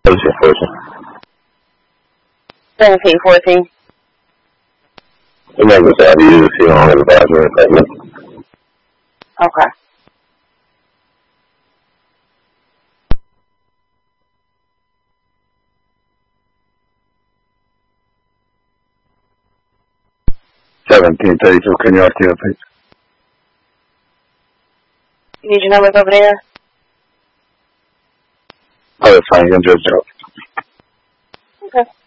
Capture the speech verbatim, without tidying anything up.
Patient fourteen. seventeen fourteen. I'm not going to say I use it on the bathroom right now. Okay. seventeen thirty-two, can you RTO, please? You need your numbers over there? Oh, that's fine, you can just drop. Okay.